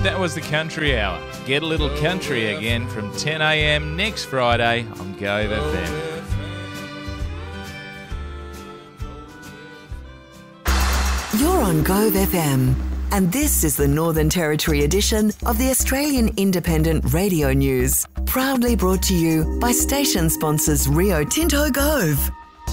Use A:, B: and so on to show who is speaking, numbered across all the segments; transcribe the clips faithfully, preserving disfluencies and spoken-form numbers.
A: That was the Country Hour. Get a little country again from ten a m next Friday on Gove F
B: M. You're on Gove F M, and this is the Northern Territory edition of the Australian Independent Radio News, proudly brought to you by station sponsors Rio Tinto Gove.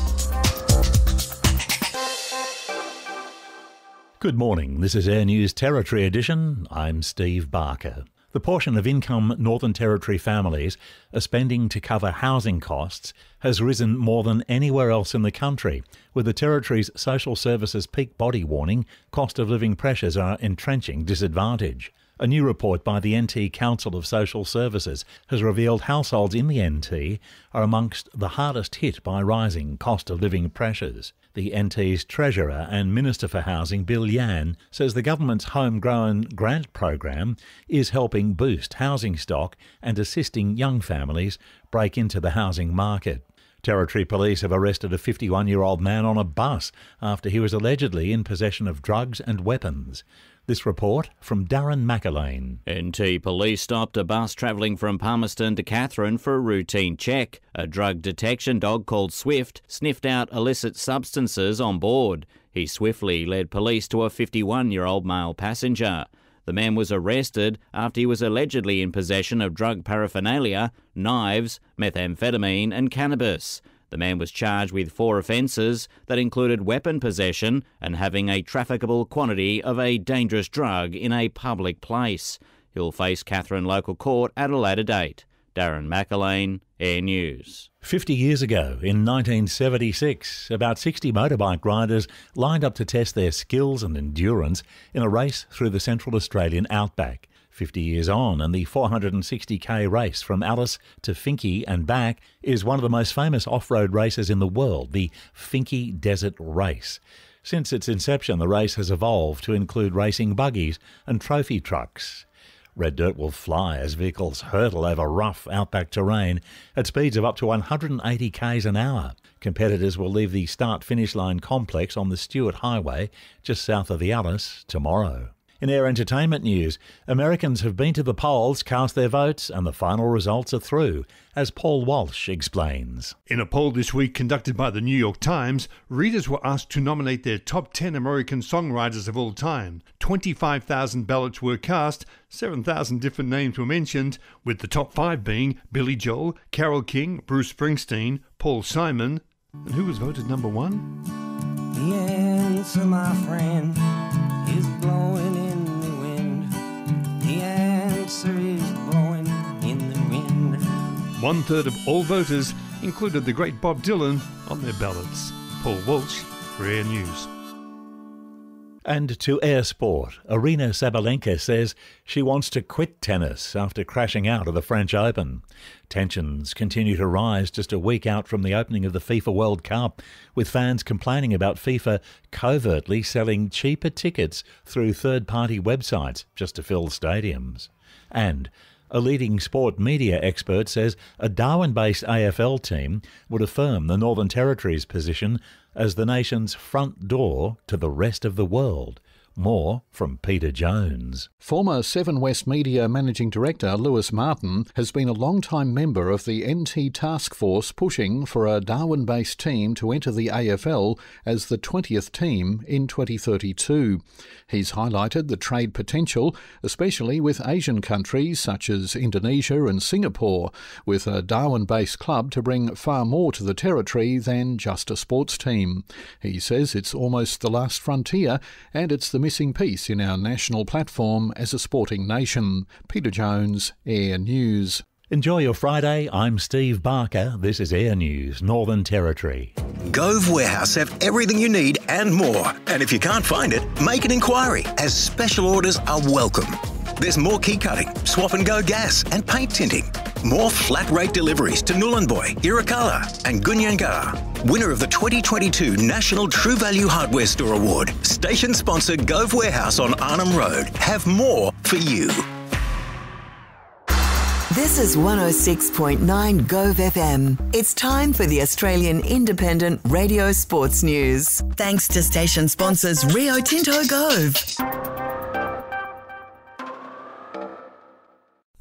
C: Good morning, this is Air News Territory Edition. I'm Steve Barker. The portion of income Northern Territory families are spending to cover housing costs has risen more than anywhere else in the country, with the Territory's social services peak body warning cost of living pressures are entrenching disadvantage. A new report by the N T Council of Social Services has revealed households in the N T are amongst the hardest hit by rising cost of living pressures. The N T's Treasurer and Minister for Housing, Bill Yan, says the government's homegrown grant program is helping boost housing stock and assisting young families break into the housing market. Territory Police have arrested a fifty-one-year-old man on a bus after he was allegedly in possession of drugs and weapons. This report from Darren McAlane.
D: N T Police stopped a bus travelling from Palmerston to Katherine for a routine check. A drug detection dog called Swift sniffed out illicit substances on board. He swiftly led police to a fifty-one-year-old male passenger. The man was arrested after he was allegedly in possession of drug paraphernalia, knives, methamphetamine and cannabis. The man was charged with four offences that included weapon possession and having a trafficable quantity of a dangerous drug in a public place. He'll face Katherine Local Court at a later date. Darren McAlane, Air News.
C: Fifty years ago, in nineteen seventy-six, about sixty motorbike riders lined up to test their skills and endurance in a race through the Central Australian outback. Fifty years on, and the four hundred sixty k race from Alice to Finke and back is one of the most famous off-road races in the world, the Finke Desert Race. Since its inception, the race has evolved to include racing buggies and trophy trucks. Red dirt will fly as vehicles hurtle over rough outback terrain at speeds of up to one hundred eighty k's an hour. Competitors will leave the start-finish line complex on the Stewart Highway just south of the Alice tomorrow. In air entertainment news, Americans have been to the polls, cast their votes, and the final results are through, as Paul Walsh explains.
E: In a poll this week conducted by the New York Times, readers were asked to nominate their top ten American songwriters of all time. twenty-five thousand ballots were cast, seven thousand different names were mentioned, with the top five being Billy Joel, Carole King, Bruce Springsteen, Paul Simon. And who was voted number one?
F: The answer, my friend, is blowing in the wind. The answer is blowing in the wind.
E: One third of all voters included the great Bob Dylan on their ballots. Paul Walsh for Air News.
C: And to Air Sport, Aryna Sabalenka says she wants to quit tennis after crashing out of the French Open. Tensions continue to rise just a week out from the opening of the FIFA World Cup, with fans complaining about FIFA covertly selling cheaper tickets through third-party websites just to fill stadiums. And a leading sport media expert says a Darwin-based A F L team would affirm the Northern Territory's position as the nation's front door to the rest of the world. More from Peter Jones.
G: Former Seven West Media Managing Director Lewis Martin has been a long-time member of the N T task force pushing for a Darwin-based team to enter the A F L as the twentieth team in twenty thirty-two. He's highlighted the trade potential, especially with Asian countries such as Indonesia and Singapore, with a Darwin-based club to bring far more to the territory than just a sports team. He says it's almost the last frontier, and it's the missing piece in our national platform as a sporting nation. Peter Jones, Air News.
C: Enjoy your Friday. I'm Steve Barker. This is Air News, Northern Territory.
H: Gove Warehouse have everything you need and more. And if you can't find it, make an inquiry, as special orders are welcome. There's more key cutting, swap and go gas and paint tinting. More flat rate deliveries to Nhulunbuy, Irukala and Gudgeonga. Winner of the twenty twenty-two National True Value Hardware Store Award. Station sponsor Gove Warehouse on Arnhem Road. Have more for you.
B: This is one oh six point nine Gove F M. It's time for the Australian Independent Radio Sports News. Thanks to station sponsors Rio Tinto Gove.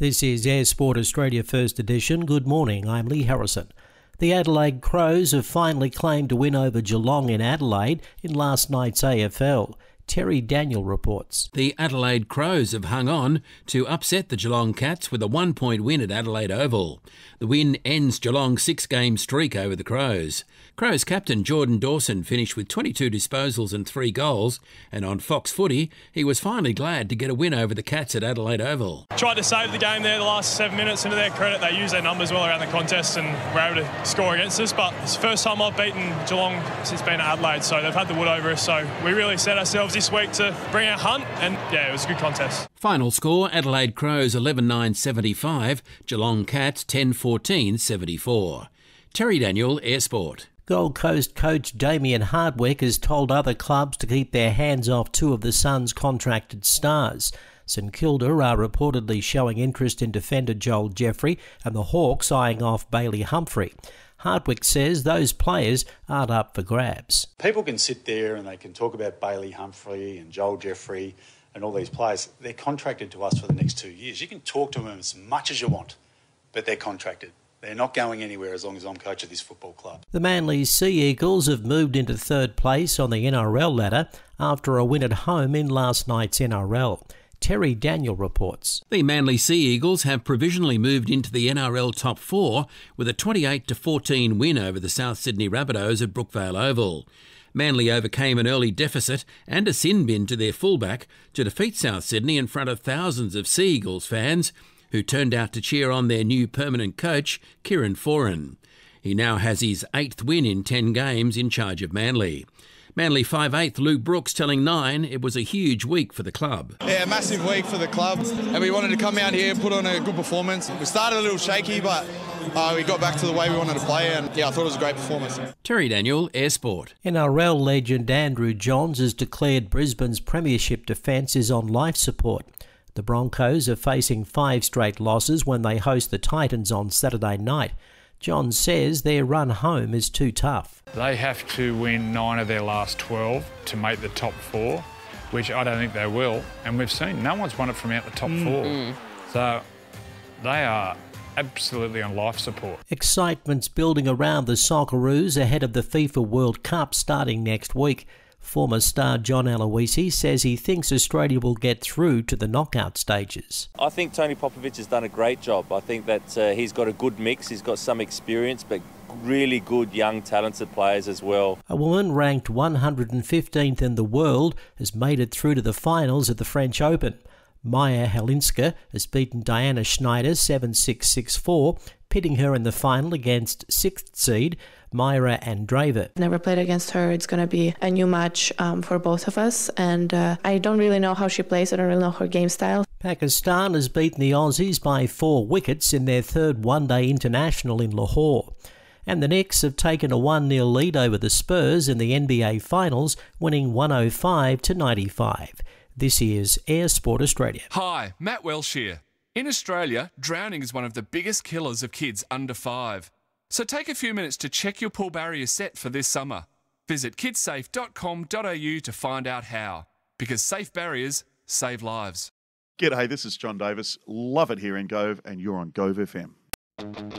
I: This is Air Sport Australia First Edition. Good morning, I'm Lee Harrison. The Adelaide Crows have finally claimed a win over Geelong in Adelaide in last night's A F L. Terry Daniel reports.
J: The Adelaide Crows have hung on to upset the Geelong Cats with a one-point win at Adelaide Oval. The win ends Geelong's six-game streak over the Crows. Crows captain Jordan Dawson finished with twenty-two disposals and three goals, and on Fox Footy, he was finally glad to get a win over the Cats at Adelaide Oval.
K: Tried to save the game there the last seven minutes, and to their credit, they used their numbers well around the contest and were able to score against us. But it's the first time I've beaten Geelong since being at Adelaide, so they've had the wood over us. So we really set ourselves this week to bring our hunt, and yeah, it was a good contest.
J: Final score, Adelaide Crows eleven nine seventy-five, Geelong Cats ten fourteen seventy-four. Terry Daniel, Air Sport.
I: Gold Coast coach Damien Hardwick has told other clubs to keep their hands off two of the Suns' contracted stars. St Kilda are reportedly showing interest in defender Joel Jeffrey and the Hawks eyeing off Bailey Humphrey. Hardwick says those players aren't up for grabs.
L: People can sit there and they can talk about Bailey Humphrey and Joel Jeffrey and all these players. They're contracted to us for the next two years. You can talk to them as much as you want, but they're contracted. They're not going anywhere as long as I'm coach of this football club.
I: The Manly Sea Eagles have moved into third place on the N R L ladder after a win at home in last night's N R L. Terry Daniel reports.
J: The Manly Sea Eagles have provisionally moved into the N R L top four with a twenty-eight to fourteen win over the South Sydney Rabbitohs at Brookvale Oval. Manly overcame an early deficit and a sin bin to their fullback to defeat South Sydney in front of thousands of Sea Eagles fans who turned out to cheer on their new permanent coach, Kieran Foran. He now has his eighth win in ten games in charge of Manly. Manly five eighth Luke Brooks telling Nine it was a huge week for the club.
M: Yeah, massive week for the club, and we wanted to come out here and put on a good performance. We started a little shaky, but uh, we got back to the way we wanted to play, and yeah, I thought it was a great performance.
J: Terry Daniel, Air Sport.
I: N R L legend Andrew Johns has declared Brisbane's premiership defence is on life support. The Broncos are facing five straight losses when they host the Titans on Saturday night. John says their run home is too tough.
N: They have to win nine of their last twelve to make the top four, which I don't think they will. And we've seen no one's won it from out the top mm-hmm. four. So they are absolutely on life support.
I: Excitement's building around the Socceroos ahead of the FIFA World Cup starting next week. Former star John Aloisi says he thinks Australia will get through to the knockout stages.
O: I think Tony Popovich has done a great job. I think that uh, he's got a good mix. He's got some experience, but really good, young, talented players as well.
I: A woman ranked one hundred fifteenth in the world has made it through to the finals at the French Open. Maya Helinska has beaten Diana Schneider seven six six four, pitting her in the final against sixth seed Myra Andreeva.
P: Never played against her. It's going to be a new match um, for both of us, and uh, I don't really know how she plays. I don't really know her game style.
I: Pakistan has beaten the Aussies by four wickets in their third one-day international in Lahore. And the Knicks have taken a one nil lead over the Spurs in the N B A Finals, winning one oh five to ninety-five. This is Air Sport Australia.
Q: Hi, Matt Welsh here. In Australia, drowning is one of the biggest killers of kids under five. So take a few minutes to check your pool barrier set for this summer. Visit kidsafe dot com dot a u to find out how. Because safe barriers save lives.
R: G'day, this is John Davis. Love it here in Gove, and you're on Gove F M.